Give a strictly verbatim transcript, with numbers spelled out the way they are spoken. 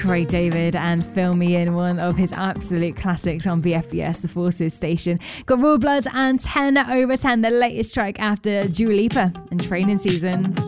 Craig David and Fill Me In, one of his absolute classics on B F B S, the Forces station. Got Royal Blood and ten over ten, the latest track after Dua Lipa and Training Season.